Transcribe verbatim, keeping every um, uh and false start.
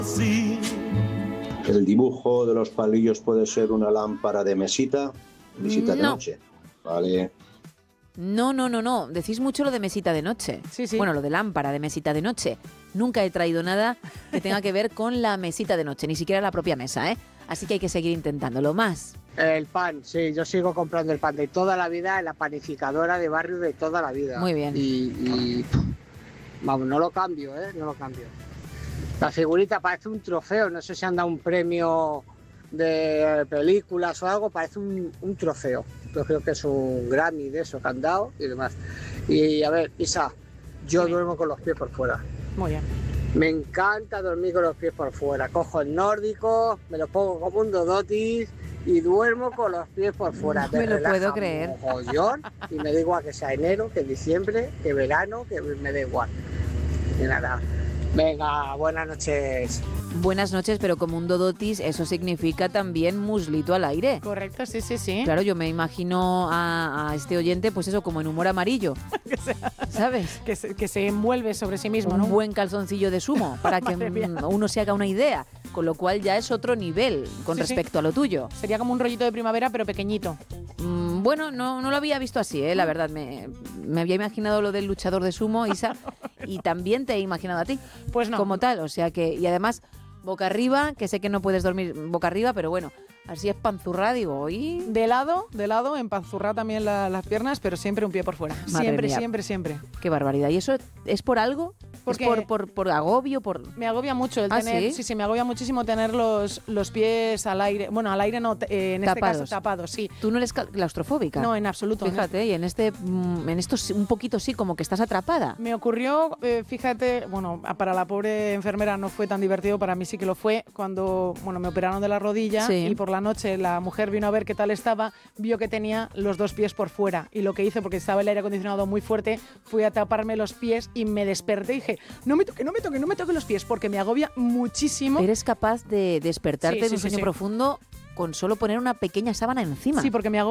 Sí. El dibujo de los palillos puede ser una lámpara de mesita, mesita de No. noche. Vale. No, no, no, no. Decís mucho lo de mesita de noche. Sí, sí. Bueno, lo de lámpara de mesita de noche. Nunca he traído nada que tenga que ver con la mesita de noche, ni siquiera la propia mesa, ¿eh? Así que hay que seguir intentándolo más. El pan, sí, yo sigo comprando el pan de toda la vida en la panificadora de barrio de toda la vida. Muy bien. Y, y, vamos, no lo cambio, ¿eh? No lo cambio. La figurita parece un trofeo, no sé si han dado un premio de películas o algo, parece un, un trofeo. Yo creo que es un Grammy de eso que han dado y demás. Y a ver, Isa, yo Sí. duermo con los pies por fuera. Muy bien. Me encanta dormir con los pies por fuera. Cojo el nórdico, me lo pongo como un dodotis y duermo con los pies por fuera. No me lo relaja puedo creer. mogollón, y me da igual que sea enero, que diciembre, que verano, que me da igual. Y nada. Venga, buenas noches. Buenas noches, pero como un dodotis, eso significa también muslito al aire. Correcto, sí, sí, sí. Claro, yo me imagino a, a este oyente, pues eso, como en humor amarillo, Que, se, ¿sabes? que, se, que se envuelve sobre sí mismo, Un ¿no? buen calzoncillo de sumo, para que Madre mía. mm, uno se haga una idea. Con lo cual ya es otro nivel con Sí, sí. respecto a lo tuyo. Sería como un rollito de primavera, pero pequeñito. Mm, bueno, no, no lo había visto así, ¿eh? La verdad. Me, me había imaginado lo del luchador de sumo, Isa, y también te he imaginado a ti. Pues no. Como tal, o sea que... Y además, boca arriba, que sé que no puedes dormir boca arriba, pero bueno, así es panzurra, digo, y... De lado, de lado, empanzurrar también la- las piernas, pero siempre un pie por fuera. Madre siempre, mía. siempre, siempre. Qué barbaridad. ¿Y eso es por algo? Porque- ¿Es por, por, por agobio? por Me agobia mucho el ¿Ah, tener, sí? sí? sí, me agobia muchísimo tener los, los pies al aire. Bueno, al aire no, te- eh, en este Tapados. caso tapados, sí. ¿Tú no eres ca- claustrofóbica? No, en absoluto. no. Fíjate, y en este, mm, en esto sí, un poquito sí, como que estás atrapada. Me ocurrió, eh, fíjate, bueno, para la pobre enfermera no fue tan divertido, para mí sí que lo fue, cuando, bueno, me operaron de la rodilla Sí. y por la noche la mujer vino a ver qué tal estaba, vio que tenía los dos pies por fuera y lo que hice, porque estaba el aire acondicionado muy fuerte, fui a taparme los pies y me desperté y dije, no me toque, no me toque, no me toque los pies, porque me agobia muchísimo. Eres capaz de despertarte Sí, de sí, un sí, sueño sí. profundo con solo poner una pequeña sábana encima. Sí, porque me agobia